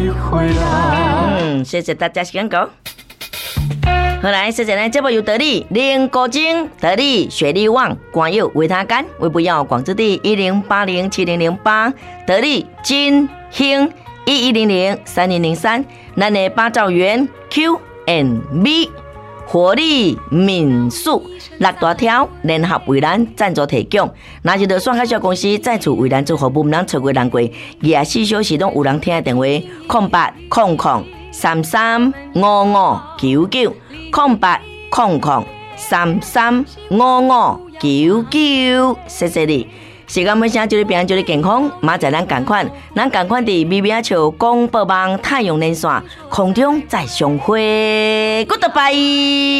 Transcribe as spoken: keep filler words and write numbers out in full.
回来。 嗯，谢谢大家，时间到。好来，谢谢咱节目由得力、林国晶、得力、雪力旺、广佑、维他干、微不要、广之地一零八零七零零八、得力、金兴一一零零三零零三、咱的八兆元 Q and B。活力民宿六大条联合为咱赞助提供，那是着双海小公司再次为咱做服务，唔通错过人过。廿四小时拢有人听的电话，空八空空三三五五九九，空八空空三三五五九九，谢谢你。时间分享，祝你平安，祝你健康。马仔咱赶快，咱赶快伫微微啊笑广播网太阳连线空中再相会 ，Goodbye。